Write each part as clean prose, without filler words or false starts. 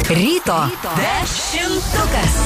Ryto dešimtukas.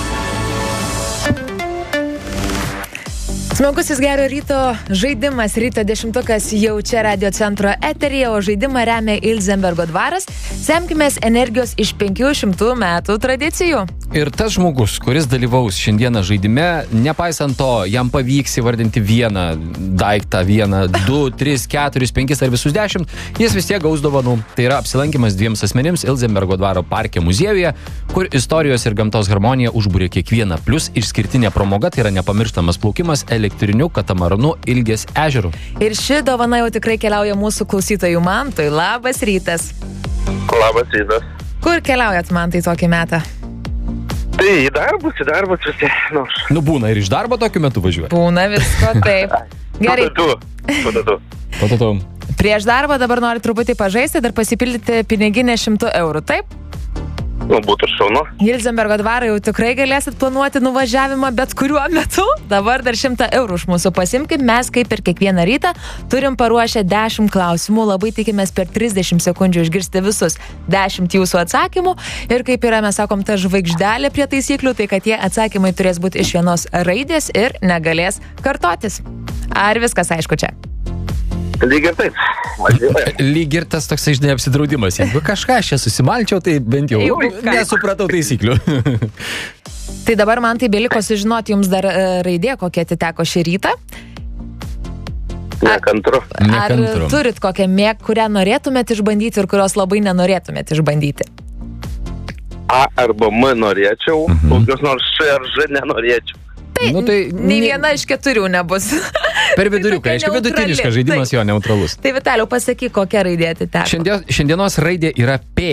Smagusis gero ryto žaidimas Ryto dešimtukas jau čia Radio centro eteryje, o žaidimą remia Ilzenbergo dvaras. Semkimės energijos iš 500 metų tradicijų. Ir tas žmogus, kuris dalyvaus šiandieną žaidime, nepaisant to, jam pavyks įvardinti vieną daiktą, 1, 2, 3, 4, 5 ar visus 10, jis vis tiek gaus dovanų. Tai yra apsilankimas 2 asmenims Ilzenbergo dvaro parke muziejuje, kur istorijos ir gamtos harmonija užbūrė kiekvieną, plus išskirtinė pramoga, tai yra nepamirštamas plaukimas elektriniu katamaranu Ilgės ežeru. Ir ši dovana jau tikrai keliauja mūsų klausytojų Mantui. Labas rytas. Labas rytas. Kur keliaujat, Mantai, tokį metą? Tai į darbus visi. Nu, būna ir iš darbo tokiu metu važiuoja. Būna visko, taip. Gerai. Po to. Prieš darbą dabar nori truputį pažaisti, dar pasipildyti piniginę 100 eurų, taip? Nu, būtų šaunu. Ilzenbergo dvarą jau tikrai galėsit planuoti nuvažiavimą bet kuriuo metu. Dabar dar 100 eurų iš mūsų pasimkit. Mes, kaip ir kiekvieną rytą, turim paruošę 10 klausimų. Labai tikimės per 30 sekundžių išgirsti visus 10 jūsų atsakymų. Ir kaip yra, mes sakom, ta žvaigždelė prie taisyklių, tai kad tie atsakymai turės būti iš vienos raidės ir negalės kartotis. Ar viskas aišku čia? Lyg ir taip. Lyg ir tas toksai, žinai, apsidraudimas. Jeigu kažką aš čia susimalčiau, tai bent jau nesupratau taisyklių. Tai dabar man tai beliko sužinoti jums dar raidė, kokia atiteko šį rytą. Nekantru. Ar turit kokią kurią norėtumėt išbandyti ir kurios labai nenorėtumėt išbandyti? A arba M norėčiau, kokios nors Š ar Ž nenorėčiau. Tai, nei viena iš 4 nebus. Per viduriuką, aišku, vidutiniškas žaidimas, jo, neutralus. Tai Vitaliau, pasakyk, kokia raidė atiteko. Šiandienos raidė yra P.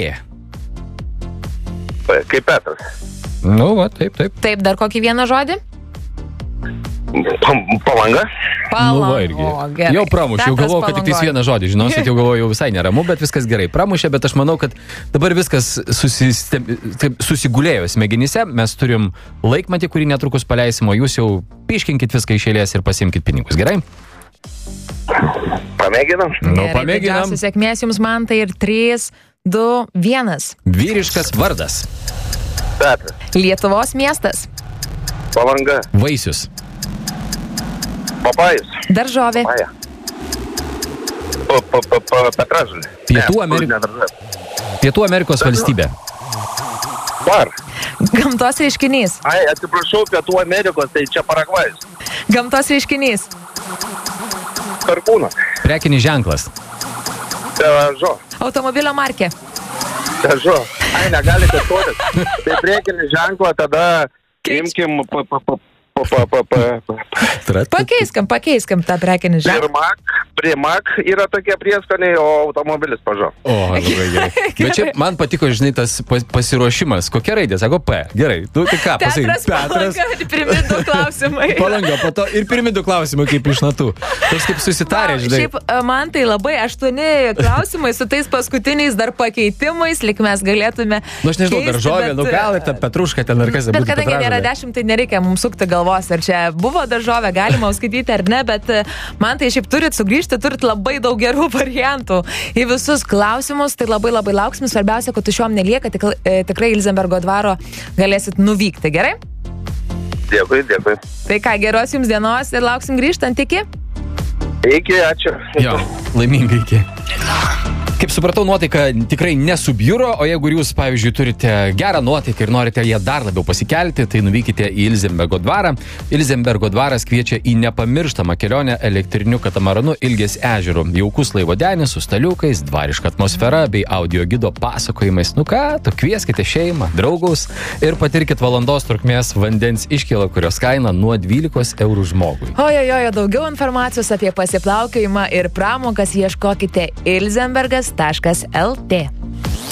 P, kaip Petras. Nu, va, taip. Taip, dar kokį vieną žodį? Palanga. Nu, va, irgi. Gerai. Jau pramušiau, galvojau, kad tik vieną žodį. Žinosit, jau galvojau, visai neramu, bet viskas gerai. Pramušė, bet aš manau, kad dabar viskas susigulėjo smegenyse. Mes turim laikmatį, kurį netrukus paleisim, o jūs jau piškinkit viską iš eilės ir pasimkit pinigus. Gerai? Pamėginam. Nu, Gerai, pamėginam. didžiausios sėkmės jums, Mantai, ir 3, 2, 1. Vyriškas vardas. Petras. Lietuvos miestas. Palanga. Vaisius. Papajus. Daržovė. Papaja. Petražolė. Pietų Amerikos valstybė. Bar. Gamtos reiškinys. Atsiprašau, Pietų Amerikos, tai čia Paragvajus. Gamtos reiškinys. Perkūnas. Prekinis ženklas. Peugeot. Automobilio markė. Peugeot. Negali kartotis. Tai prekinį ženklą tada imkim Pakeiskam tą prekinį ženklą. Primak yra tokie prieskoniai, o automobilis Peugeot. O, labai gerai. Bet čia man patiko, žinai, tas pasiruošimas. Kokia raidė? Sako P. Gerai. Tu tai ką pasakai? Petras, Palanga ir pirmi 2 klausimai. Palanga, po to ir pirmi 2 klausimai kaip iš natų. Toks kaip susitarė, žinai. Šiaip, man tai labai 8 klausimai su tais paskutiniais dar pakeitimais, lik mes galėtume Nu, aš nežinau, daržovė, nu gal ir ta petruška ten ar kas. Bet kadangi nėra 10, tai nereikia mums sukti galvos, ar čia buvo daržovė, galima skaityti ar ne, bet man tai šiaip turit sugrįžti, turit labai daug gerų variantų į visus klausimus, tai labai lauksim. Svarbiausia, kad šiom nelieka, tikrai Ilzenbergo dvaro galėsit nuvykti, gerai? Dėkui. Tai ką, geros jums dienos ir lauksim grįžtant, iki? Iki, ačiū. Jo, laimingai iki. Kaip supratau, nuotaika tikrai nesubjuro, o jeigu jūs, pavyzdžiui, turite gerą nuotaiką ir norite ją dar labiau pasikelti, tai nuvykite į Ilzenbergo dvarą. Ilzenbergo dvaras kviečia į nepamirštamą kelionę elektriniu katamaranu Ilgės ežeru. Jaukus laivodenis su staliukais, dvariška atmosfera bei audio gido pasakojimais. Nu ką, tu kvieskite šeimą, draugus ir patirkit valandos trukmės vandens iškėlą, kurios kaina nuo 12 eurų žmogui. Ojojojo, daugiau informacijos apie pasiplaukiojimą ir pramogas ieškokite ilzenbergas.lt.